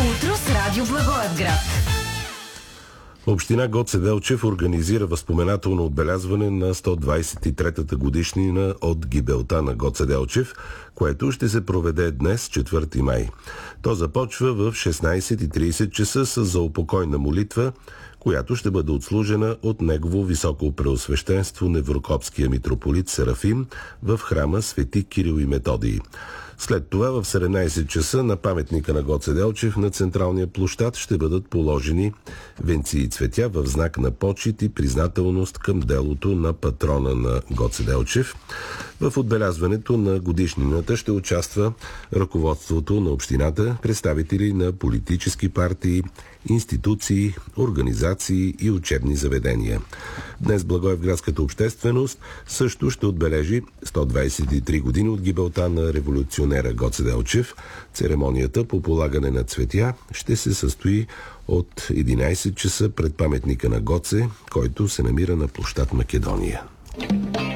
Утро с Радио Благоевград. Община Гоце Делчев организира възпоменателно отбелязване на 123-та годишнина от гибелта на Гоце Делчев, което ще се проведе днес, 4 май. То започва в 16:30 часа с заупокойна молитва, която ще бъде отслужена от негово високо преосвещенство Неврокопския митрополит Серафим в храма Свети Кирил и Методий. След това в 17 часа на паметника на Гоце Делчев на централния площад ще бъдат положени венци и цветя в знак на почит и признателност към делото на патрона на Гоце Делчев. В отбелязването на годишнината ще участва ръководството на общината, представители на политически партии, институции, организации и учебни заведения. Днес благоевградската общественост също ще отбележи 123 години от гибелта на революционера Гоце Делчев. Церемонията по полагане на цветя ще се състои от 11 часа пред паметника на Гоце, който се намира на площад Македония.